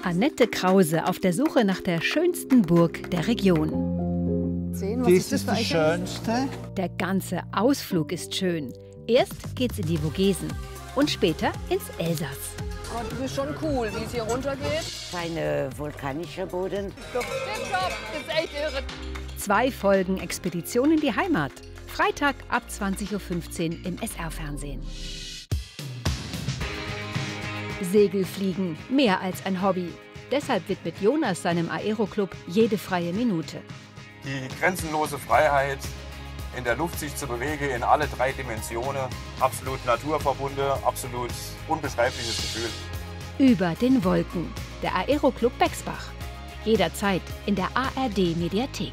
Annette Krause auf der Suche nach der schönsten Burg der Region. Das ist die schönste. Der ganze Ausflug ist schön. Erst geht's in die Vogesen und später ins Elsass. Oh, das ist schon cool, wie es hier runtergeht. Keine vulkanische Boden. Stopp, das ist echt irre. 2 Folgen Expedition in die Heimat. Freitag ab 20:15 Uhr im SR-Fernsehen. Segelfliegen, mehr als ein Hobby. Deshalb widmet Jonas seinem Aeroclub jede freie Minute. Die grenzenlose Freiheit, in der Luft sich zu bewegen, in alle 3 Dimensionen. Absolut naturverbunden, absolut unbeschreibliches Gefühl. Über den Wolken, der Aeroclub Bexbach. Jederzeit in der ARD-Mediathek.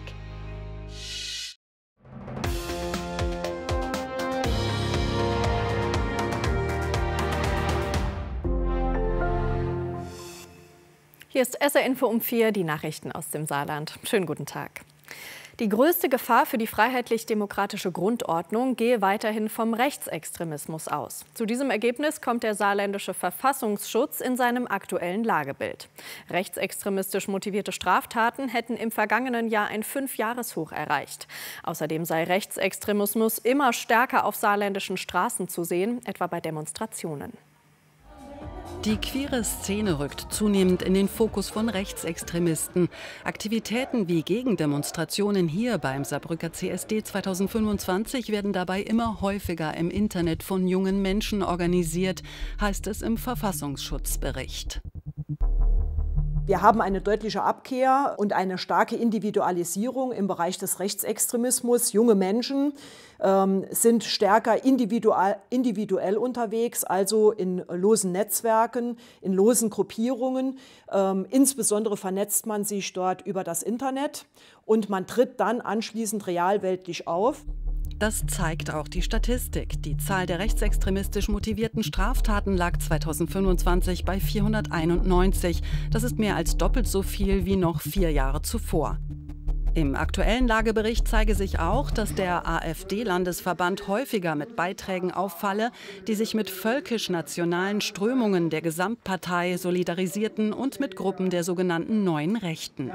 Hier ist SR Info um 4, die Nachrichten aus dem Saarland. Schönen guten Tag. Die größte Gefahr für die freiheitlich-demokratische Grundordnung gehe weiterhin vom Rechtsextremismus aus. Zu diesem Ergebnis kommt der saarländische Verfassungsschutz in seinem aktuellen Lagebild. Rechtsextremistisch motivierte Straftaten hätten im vergangenen Jahr ein 5-Jahreshoch erreicht. Außerdem sei Rechtsextremismus immer stärker auf saarländischen Straßen zu sehen, etwa bei Demonstrationen. Die queere Szene rückt zunehmend in den Fokus von Rechtsextremisten. Aktivitäten wie Gegendemonstrationen hier beim Saarbrücker CSD 2025 werden dabei immer häufiger im Internet von jungen Menschen organisiert, heißt es im Verfassungsschutzbericht. Wir haben eine deutliche Abkehr und eine starke Individualisierung im Bereich des Rechtsextremismus. Junge Menschen sind stärker individuell unterwegs, also in losen Netzwerken, in losen Gruppierungen. Insbesondere vernetzt man sich dort über das Internet und man tritt dann anschließend realweltlich auf. Das zeigt auch die Statistik. Die Zahl der rechtsextremistisch motivierten Straftaten lag 2025 bei 491. Das ist mehr als doppelt so viel wie noch 4 Jahre zuvor. Im aktuellen Lagebericht zeige sich auch, dass der AfD-Landesverband häufiger mit Beiträgen auffalle, die sich mit völkisch-nationalen Strömungen der Gesamtpartei solidarisierten und mit Gruppen der sogenannten Neuen Rechten.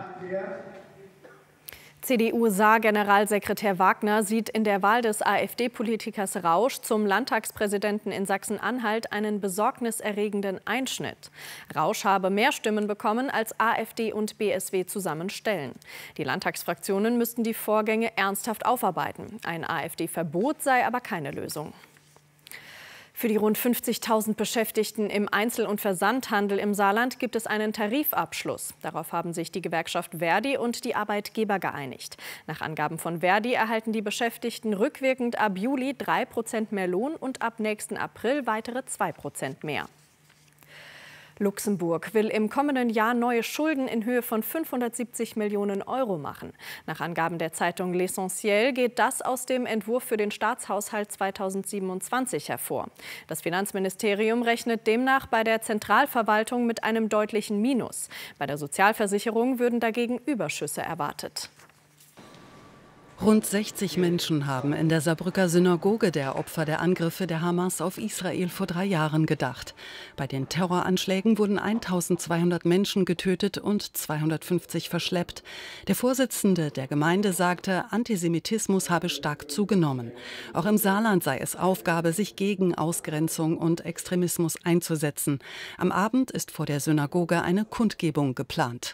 CDU-Saar-Generalsekretär Wagner sieht in der Wahl des AfD-Politikers Rausch zum Landtagspräsidenten in Sachsen-Anhalt einen besorgniserregenden Einschnitt. Rausch habe mehr Stimmen bekommen, als AfD und BSW zusammenstellen. Die Landtagsfraktionen müssten die Vorgänge ernsthaft aufarbeiten. Ein AfD-Verbot sei aber keine Lösung. Für die rund 50.000 Beschäftigten im Einzel- und Versandhandel im Saarland gibt es einen Tarifabschluss. Darauf haben sich die Gewerkschaft Verdi und die Arbeitgeber geeinigt. Nach Angaben von Verdi erhalten die Beschäftigten rückwirkend ab Juli 3% mehr Lohn und ab nächsten April weitere 2% mehr. Luxemburg will im kommenden Jahr neue Schulden in Höhe von 570 Millionen Euro machen. Nach Angaben der Zeitung L'Essentiel geht das aus dem Entwurf für den Staatshaushalt 2027 hervor. Das Finanzministerium rechnet demnach bei der Zentralverwaltung mit einem deutlichen Minus. Bei der Sozialversicherung würden dagegen Überschüsse erwartet. Rund 60 Menschen haben in der Saarbrücker Synagoge der Opfer der Angriffe der Hamas auf Israel vor 3 Jahren gedacht. Bei den Terroranschlägen wurden 1200 Menschen getötet und 250 verschleppt. Der Vorsitzende der Gemeinde sagte, Antisemitismus habe stark zugenommen. Auch im Saarland sei es Aufgabe, sich gegen Ausgrenzung und Extremismus einzusetzen. Am Abend ist vor der Synagoge eine Kundgebung geplant.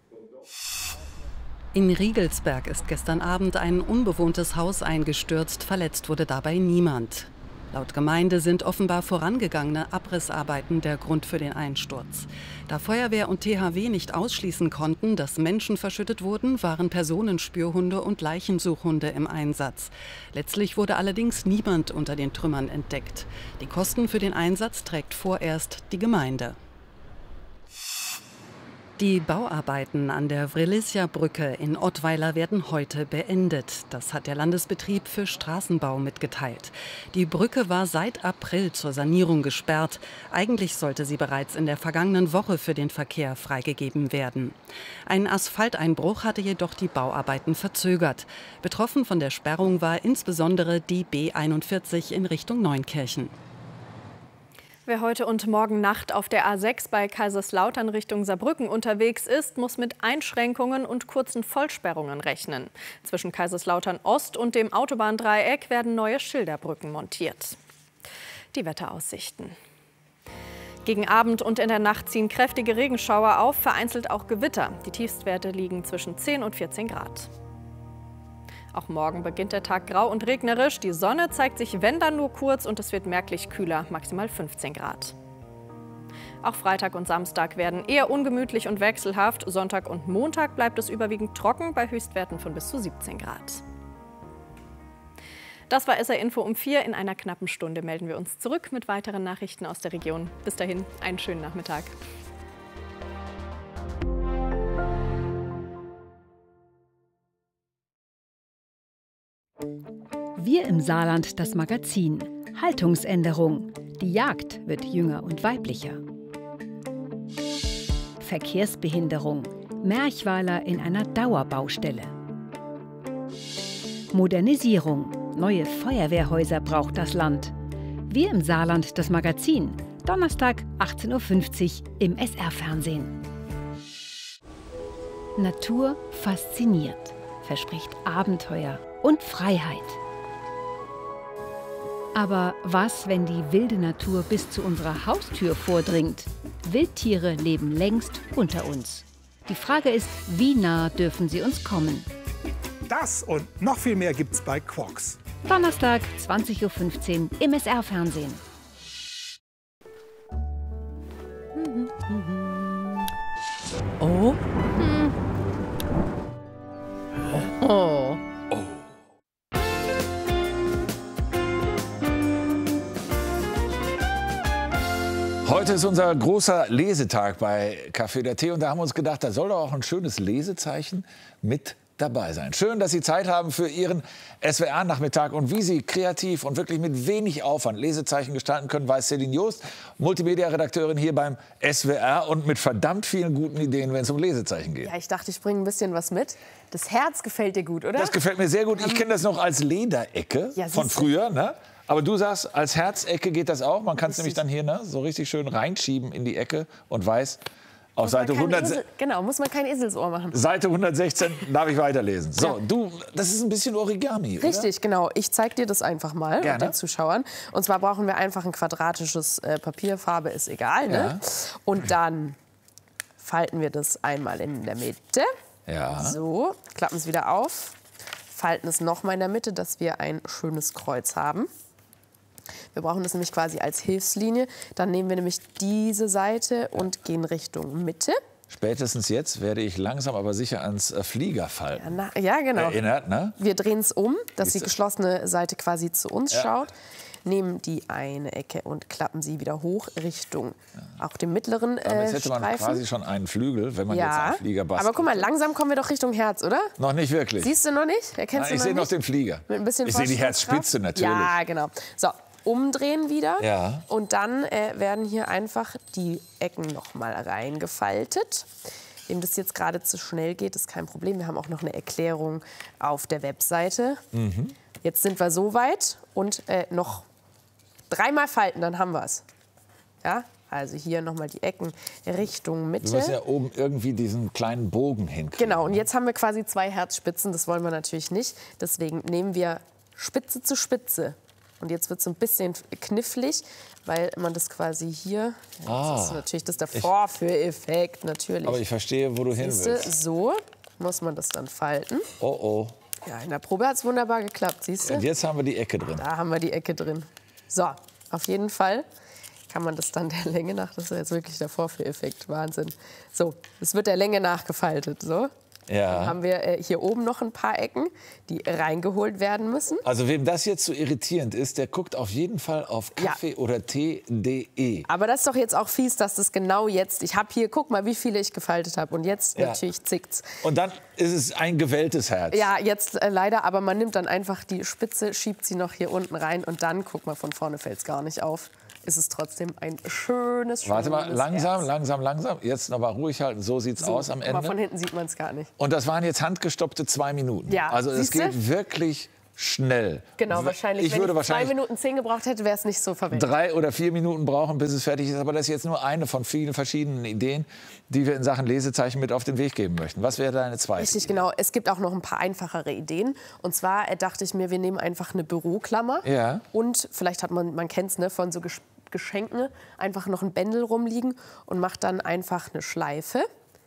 In Riegelsberg ist gestern Abend ein unbewohntes Haus eingestürzt. Verletzt wurde dabei niemand. Laut Gemeinde sind offenbar vorangegangene Abrissarbeiten der Grund für den Einsturz. Da Feuerwehr und THW nicht ausschließen konnten, dass Menschen verschüttet wurden, waren Personenspürhunde und Leichensuchhunde im Einsatz. Letztlich wurde allerdings niemand unter den Trümmern entdeckt. Die Kosten für den Einsatz trägt vorerst die Gemeinde. Die Bauarbeiten an der Vrelicja-Brücke in Ottweiler werden heute beendet. Das hat der Landesbetrieb für Straßenbau mitgeteilt. Die Brücke war seit April zur Sanierung gesperrt. Eigentlich sollte sie bereits in der vergangenen Woche für den Verkehr freigegeben werden. Ein Asphalteinbruch hatte jedoch die Bauarbeiten verzögert. Betroffen von der Sperrung war insbesondere die B41 in Richtung Neunkirchen. Wer heute und morgen Nacht auf der A6 bei Kaiserslautern Richtung Saarbrücken unterwegs ist, muss mit Einschränkungen und kurzen Vollsperrungen rechnen. Zwischen Kaiserslautern Ost und dem Autobahndreieck werden neue Schilderbrücken montiert. Die Wetteraussichten. Gegen Abend und in der Nacht ziehen kräftige Regenschauer auf, vereinzelt auch Gewitter. Die Tiefstwerte liegen zwischen 10 und 14 Grad. Auch morgen beginnt der Tag grau und regnerisch. Die Sonne zeigt sich, wenn dann nur kurz, und es wird merklich kühler, maximal 15 Grad. Auch Freitag und Samstag werden eher ungemütlich und wechselhaft. Sonntag und Montag bleibt es überwiegend trocken bei Höchstwerten von bis zu 17 Grad. Das war SR Info um 4. In einer knappen Stunde melden wir uns zurück mit weiteren Nachrichten aus der Region. Bis dahin, einen schönen Nachmittag. Wir im Saarland, das Magazin. Haltungsänderung. Die Jagd wird jünger und weiblicher. Verkehrsbehinderung. Merchweiler in einer Dauerbaustelle. Modernisierung. Neue Feuerwehrhäuser braucht das Land. Wir im Saarland, das Magazin. Donnerstag, 18:50 Uhr im SR-Fernsehen. Natur fasziniert, verspricht Abenteuer und Freiheit. Aber was, wenn die wilde Natur bis zu unserer Haustür vordringt? Wildtiere leben längst unter uns. Die Frage ist, wie nah dürfen sie uns kommen? Das und noch viel mehr gibt's bei Quarks. Donnerstag, 20:15 Uhr im SR-Fernsehen. Oh. Oh. Heute ist unser großer Lesetag bei Café der Tee und da haben wir uns gedacht, da soll doch auch ein schönes Lesezeichen mit dabei sein. Schön, dass Sie Zeit haben für Ihren SWR-Nachmittag und wie Sie kreativ und wirklich mit wenig Aufwand Lesezeichen gestalten können, weiß Céline Joost, Multimedia-Redakteurin hier beim SWR und mit verdammt vielen guten Ideen, wenn es um Lesezeichen geht. Ja, ich dachte, ich bringe ein bisschen was mit. Das Herz gefällt dir gut, oder? Das gefällt mir sehr gut. Ich kenne das noch als Lederecke von früher, ne? Aber du sagst, als Herzecke geht das auch. Man kann es nämlich dann hier so richtig schön reinschieben in die Ecke und weiß, auf Seite 100. Genau, muss man kein Eselsohr machen. Seite 116 darf ich weiterlesen. So, ja. Das ist ein bisschen Origami, oder? Richtig, genau. Ich zeige dir das einfach mal und den Zuschauern. Und zwar brauchen wir einfach ein quadratisches Papier. Farbe ist egal, ne? Ja. Und dann falten wir das einmal in der Mitte. Ja. So, klappen es wieder auf. Falten es nochmal in der Mitte, dass wir ein schönes Kreuz haben. Wir brauchen das nämlich quasi als Hilfslinie. Dann nehmen wir nämlich diese Seite und gehen Richtung Mitte. Spätestens jetzt werde ich langsam aber sicher ans Fliegerfalten ja, genau. erinnert. Ne? Wir drehen es um, dass die geschlossene Seite quasi zu uns schaut. Nehmen die eine Ecke und klappen sie wieder hoch Richtung auch dem mittleren Streifen. Jetzt hätte man quasi schon einen Flügel, wenn man jetzt einen Flieger bastelt. Aber guck mal, langsam kommen wir doch Richtung Herz, oder? Noch nicht wirklich. Siehst du noch nicht? Erkennst du ich sehe noch den Flieger. Mit ein bisschen ich sehe die Herzspitze natürlich. Ja, genau. So, umdrehen wieder. Ja. Und dann werden hier einfach die Ecken noch mal reingefaltet. Wem das jetzt gerade zu schnell geht, ist kein Problem. Wir haben auch noch eine Erklärung auf der Webseite. Mhm. Jetzt sind wir so weit und noch 3-mal falten, dann haben wir es. Ja, also hier nochmal die Ecken Richtung Mitte. Du musst ja oben irgendwie diesen kleinen Bogen hinkriegen. Genau, und jetzt haben wir quasi 2 Herzspitzen, das wollen wir natürlich nicht. Deswegen nehmen wir Spitze zu Spitze. Und jetzt wird es so ein bisschen knifflig, weil man das quasi hier... Das ist natürlich der Vorführeffekt, natürlich. Aber ich verstehe, wo du hin willst. So muss man das dann falten. Oh, oh. Ja, in der Probe hat es wunderbar geklappt, siehst du? Und jetzt haben wir die Ecke drin. Da haben wir die Ecke drin. So, auf jeden Fall kann man das dann der Länge nach, das ist jetzt wirklich der Vorführeffekt, Wahnsinn. So, es wird der Länge nachgefaltet, so. Ja. Dann haben wir hier oben noch ein paar Ecken, die reingeholt werden müssen. Also wem das jetzt so irritierend ist, der guckt auf jeden Fall auf kaffee oder tee.de. Aber das ist doch jetzt auch fies, dass das genau jetzt, ich habe hier, guck mal, wie viele ich gefaltet habe und jetzt natürlich zickt's. Und dann ist es ein gewelltes Herz. Ja, jetzt leider, aber man nimmt dann einfach die Spitze, schiebt sie noch hier unten rein und dann, guck mal, von vorne fällt es gar nicht auf. Ist es trotzdem ein schönes Warte mal, langsam, Herz. langsam. Jetzt noch mal ruhig halten. So sieht's aus am Ende. Aber von hinten sieht man es gar nicht. Und das waren jetzt handgestoppte 2 Minuten. Ja, also es geht wirklich schnell. Genau, wahrscheinlich. Wenn ich 2 Minuten 10 gebraucht hätte, wäre es nicht so verwendet. 3 oder 4 Minuten brauchen, bis es fertig ist. Aber das ist jetzt nur eine von vielen verschiedenen Ideen, die wir in Sachen Lesezeichen mit auf den Weg geben möchten. Was wäre deine zweite? Richtig, genau. Es gibt auch noch ein paar einfachere Ideen. Und zwar dachte ich mir, wir nehmen einfach eine Büroklammer. Ja. Und vielleicht hat man kennt es, ne, von so Geschenken, einfach noch ein Bändel rumliegen und macht dann einfach eine Schleife.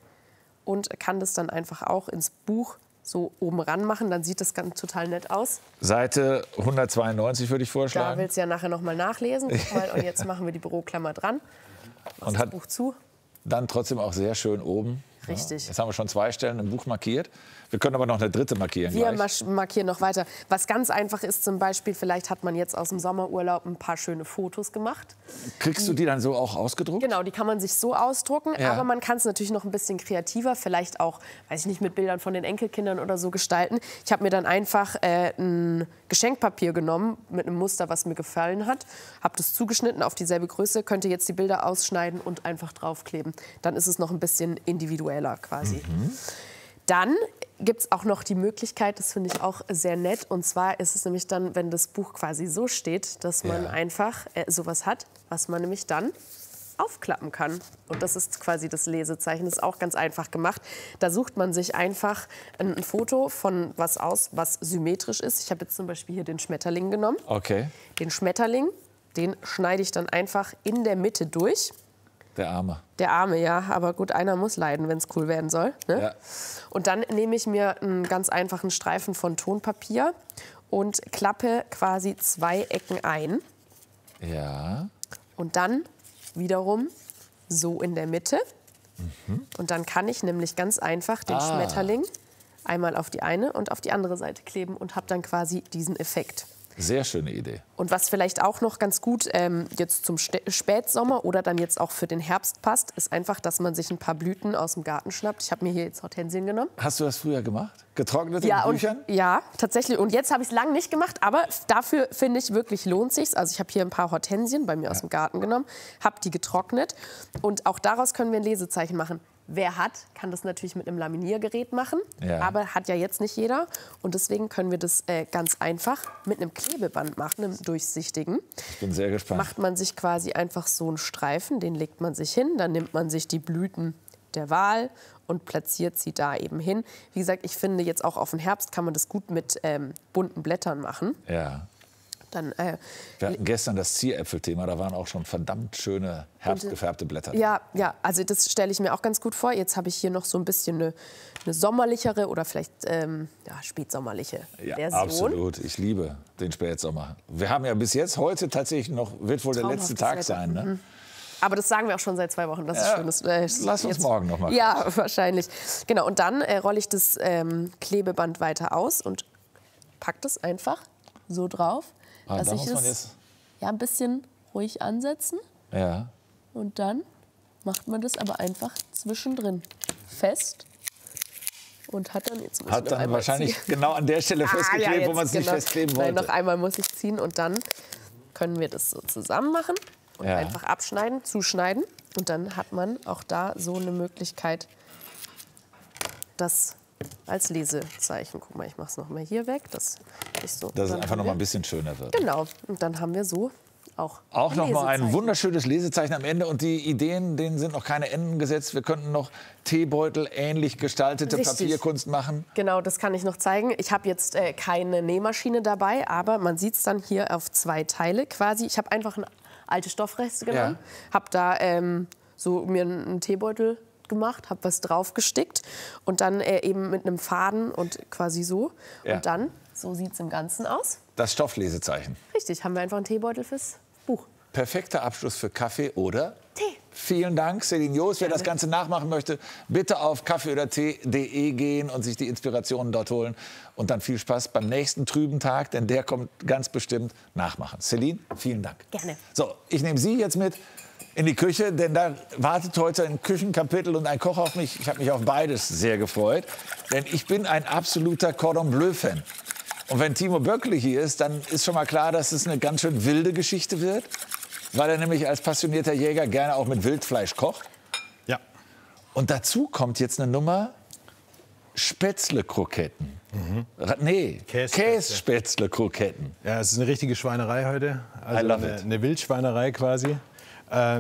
Und kann das dann einfach auch ins Buch so oben ran machen, dann sieht das ganz total nett aus. Seite 192 würde ich vorschlagen. Da willst du ja nachher noch mal nachlesen. Guck mal, und jetzt machen wir die Büroklammer dran. Und das hat Buch zu. Dann trotzdem auch sehr schön oben. Richtig. Ja, jetzt haben wir schon 2 Stellen im Buch markiert. Wir können aber noch eine dritte markieren. Wir markieren noch weiter. Was ganz einfach ist zum Beispiel, vielleicht hat man jetzt aus dem Sommerurlaub ein paar schöne Fotos gemacht. Kriegst du die dann so auch ausgedruckt? Genau, die kann man sich so ausdrucken. Ja. Aber man kann es natürlich noch ein bisschen kreativer, vielleicht auch, weiß ich nicht, mit Bildern von den Enkelkindern oder so gestalten. Ich habe mir dann einfach ein Geschenkpapier genommen mit einem Muster, was mir gefallen hat. Habe das zugeschnitten auf dieselbe Größe, könnte jetzt die Bilder ausschneiden und einfach draufkleben. Dann ist es noch ein bisschen individueller quasi. Dann gibt es auch noch die Möglichkeit, das finde ich auch sehr nett, und zwar ist es nämlich dann, wenn das Buch quasi so steht, dass man einfach sowas hat, was man nämlich dann aufklappen kann. Und das ist quasi das Lesezeichen, das ist auch ganz einfach gemacht. Da sucht man sich einfach ein Foto von was aus, was symmetrisch ist. Ich habe jetzt zum Beispiel hier den Schmetterling genommen. Okay. Den Schmetterling, den schneide ich dann einfach in der Mitte durch. Der Arme. Der Arme, ja. Aber gut, einer muss leiden, wenn es cool werden soll. Ne? Ja. Und dann nehme ich mir einen ganz einfachen Streifen von Tonpapier und klappe quasi 2 Ecken ein. Ja. Und dann wiederum so in der Mitte. Und dann kann ich nämlich ganz einfach den Schmetterling einmal auf die eine und auf die andere Seite kleben und habe dann quasi diesen Effekt. Sehr schöne Idee. Und was vielleicht auch noch ganz gut jetzt zum Spätsommer oder dann jetzt auch für den Herbst passt, ist einfach, dass man sich ein paar Blüten aus dem Garten schnappt. Ich habe mir hier jetzt Hortensien genommen. Hast du das früher gemacht? Getrocknet in Büchern? Ja, tatsächlich. Und jetzt habe ich es lange nicht gemacht, aber dafür finde ich wirklich lohnt sich's. Also ich habe hier ein paar Hortensien bei mir aus dem Garten genommen, habe die getrocknet und auch daraus können wir ein Lesezeichen machen. Wer hat, kann das natürlich mit einem Laminiergerät machen, aber hat ja jetzt nicht jeder. Und deswegen können wir das ganz einfach mit einem Klebeband machen, einem durchsichtigen. Ich bin sehr gespannt. Macht man sich quasi einfach so einen Streifen, den legt man sich hin, dann nimmt man sich die Blüten der Wahl und platziert sie da eben hin. Wie gesagt, ich finde jetzt auch auf den Herbst kann man das gut mit bunten Blättern machen. Ja. Dann, wir hatten gestern das Zieräpfelthema, da waren auch schon verdammt schöne herbstgefärbte Blätter. Ja, also das stelle ich mir auch ganz gut vor. Jetzt habe ich hier noch so ein bisschen eine sommerlichere oder vielleicht spätsommerliche Version. Absolut, ich liebe den Spätsommer. Wir haben ja bis jetzt, heute tatsächlich noch, wird wohl der letzte Tag sein. Ne? Aber das sagen wir auch schon seit 2 Wochen. Das ist schönes. Lass uns morgen noch mal. Ja, wahrscheinlich. Genau, und dann rolle ich das Klebeband weiter aus und packe das einfach so drauf. Dass ich es ein bisschen ruhig ansetzen. Ja. Und dann macht man das aber einfach zwischendrin fest. Und hat dann, jetzt muss hat dann wahrscheinlich genau an der Stelle festgeklebt, wo man es nicht festkleben wollte. Noch einmal muss ich ziehen und dann können wir das so zusammen machen und einfach abschneiden, zuschneiden. Und dann hat man auch da so eine Möglichkeit, das als Lesezeichen. Guck mal, ich mache es noch mal hier weg, dass es einfach noch mal ein bisschen schöner wird. Genau. Und dann haben wir so auch noch mal ein wunderschönes Lesezeichen am Ende. Und die Ideen, denen sind noch keine Enden gesetzt. Wir könnten noch Teebeutel ähnlich gestaltete Papierkunst machen. Genau, das kann ich noch zeigen. Ich habe jetzt keine Nähmaschine dabei, aber man sieht es dann hier auf 2 Teile quasi. Ich habe einfach eine alte Stoffreste genommen, habe da so mir einen Teebeutel gemacht, habe was drauf gestickt und dann eben mit einem Faden und quasi so. Ja. Und dann, so sieht es im Ganzen aus. Das Stofflesezeichen. Richtig, haben wir einfach einen Teebeutel fürs Buch. Perfekter Abschluss für Kaffee oder Tee. Vielen Dank, Céline Joost. Wer das Ganze nachmachen möchte, bitte auf kaffeeodertee.de gehen und sich die Inspirationen dort holen. Und dann viel Spaß beim nächsten trüben Tag, denn der kommt ganz bestimmt nachmachen. Céline, vielen Dank. Gerne. So, ich nehme Sie jetzt mit in die Küche, denn da wartet heute ein Küchenkapitel und ein Koch auf mich. Ich habe mich auf beides sehr gefreut, denn ich bin ein absoluter Cordon Bleu-Fan. Und wenn Timo Böckli hier ist, dann ist schon mal klar, dass es eine ganz schön wilde Geschichte wird, weil er nämlich als passionierter Jäger gerne auch mit Wildfleisch kocht. Ja. Und dazu kommt jetzt eine Nummer, Spätzle-Kroketten. Nee, Kässpätzle-Kroketten. Ja, es ist eine richtige Schweinerei heute. Also eine Wildschweinerei quasi.